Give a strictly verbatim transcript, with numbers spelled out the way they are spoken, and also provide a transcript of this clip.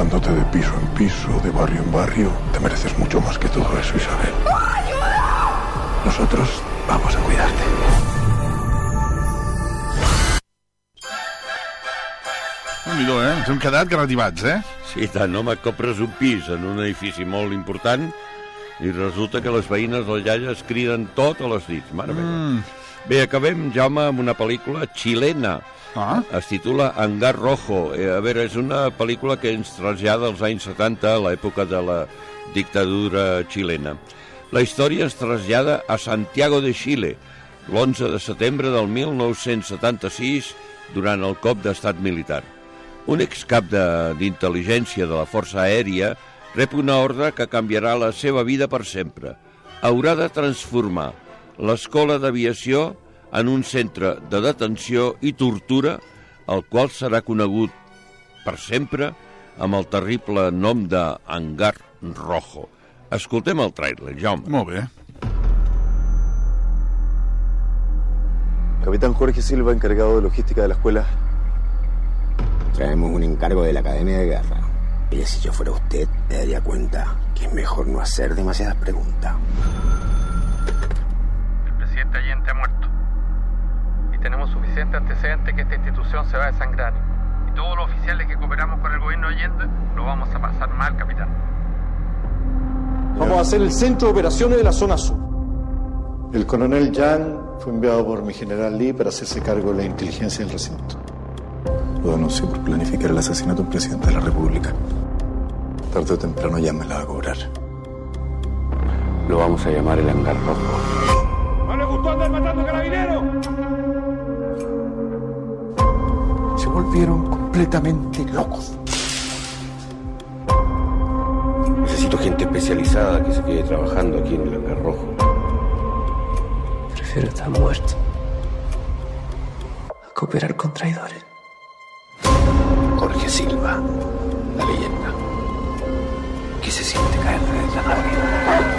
mudándote de piso en piso, de barrio en barrio. Te mereces mucho más que todo eso, Isabel. ¡Ayuda! Nosotros vamos a cuidarte. Déu-n'hi-do, eh? Ens hem quedat grativats, eh? Sí, tant, home, compres un pis en un edifici molt important i resulta que les veïnes del iaia es criden tot a les nits. Mare meva. Mm. Bé, acabem, Jaume, amb una pel·lícula xilena. Ah? Es titula Hangar Rojo. Eh, a veure, és una pel·lícula que ens trasllada als anys setanta, a l'època de la dictadura xilena. La història ens trasllada a Santiago de Xile, l'onze de setembre del mil nou-cents setanta-sis, durant el cop d'estat militar. Un excap d'intel·ligència de la Força Aèria rep una ordre que canviarà la seva vida per sempre. Haurà de transformar l'escola d'aviació en un centre de detenció i tortura, el qual serà conegut per sempre amb el terrible nom de Hangar Rojo. Escoltem el trailer, Jaume. Molt bé. Capitán Jorge Silva, encargado de logística de la escuela. Traemos un encargo de la Academia de Guerra. Mire, si yo fuera usted, me daría cuenta que es mejor no hacer demasiadas preguntas. El presidente Allende ha muerto. Y tenemos suficiente antecedentes que esta institución se va a desangrar. Y todos los oficiales que cooperamos con el gobierno de Allende lo vamos a pasar mal, capitán. Vamos a hacer el centro de operaciones de la zona sur. El coronel Yang fue enviado por mi general Lee para hacerse cargo de la inteligencia del recinto. Lo denunció por planificar el asesinato del presidente de la República. Tarde o temprano ya me la va a cobrar. Lo vamos a llamar el Hangar Rojo. ¿No le gustó andar matando carabineros? Se volvieron completamente locos. Necesito gente especializada que se quede trabajando aquí en el Hangar Rojo. Prefiero estar muerto a cooperar con traidores. Jorge Silva, la leyenda. ¿Qué se siente caer de la nave?